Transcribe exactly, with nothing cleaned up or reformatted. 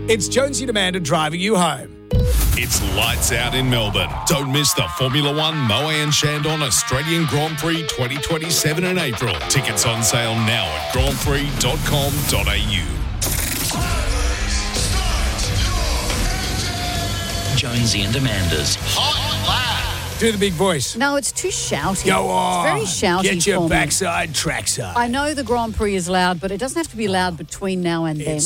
It's Jonesy and Amanda driving you home. It's lights out in Melbourne. Don't miss the Formula One Moe and Chandon Australian Grand Prix twenty twenty-seven in April. Tickets on sale now at grand prix dot com dot a u. Jonesy and Amanda's Hot Lap. Do the big voice. No, it's too shouty. Go on. It's very shouty Get your for me. backside trackside. I know the Grand Prix is loud, but it doesn't have to be loud between now and then.